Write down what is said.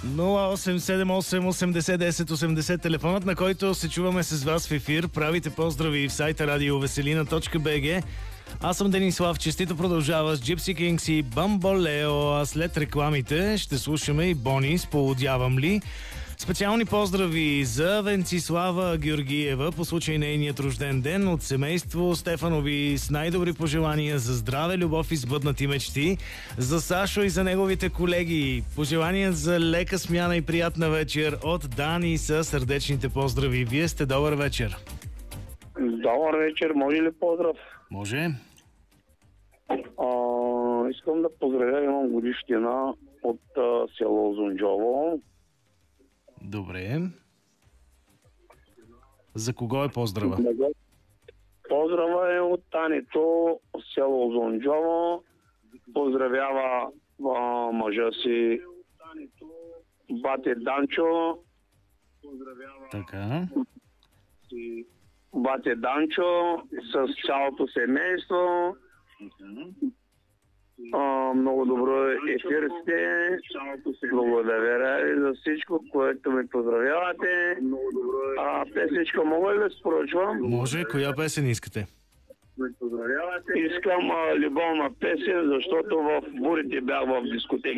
0878801080, телефонът, на който се чуваме с вас в ефир. Правите поздрави в сайта radioveselina.bg. Аз съм Денислав, честито продължава с Gypsy Kings и Бамболео, а след рекламите ще слушаме и Бонис, Полудявам ли. Специални поздрави за Венцислава Георгиева по случай нейният рожден ден от семейство Стефанови с най-добри пожелания за здраве, любов и сбъднати мечти. За Сашо и за неговите колеги пожелания за лека смяна и приятна вечер от Дани са сърдечните поздрави. Вие сте добър вечер. Добър вечер, може ли поздрав? Може. Искам да поздравя, имам годишнина от село Зунджово. Добре. За кого е поздрава? Поздрава е от Танито, село Зунджово. Поздравява мъжа си бате Данчо. Така. Бате Данчо с цялото семейство. Много добро ефир сте. Благодаря ви за всичко, което ми поздравявате. Песничка мога ли да споръчвам? Може. Коя песен искате? Искам любовна песен, защото в бурите бях в дискотеки.